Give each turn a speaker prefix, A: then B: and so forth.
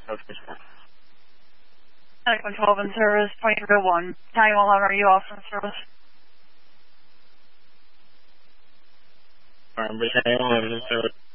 A: Okay, sir.
B: Medical 12 in service, 2301. Time 11, are you also in service?
A: Battalion 11 in service.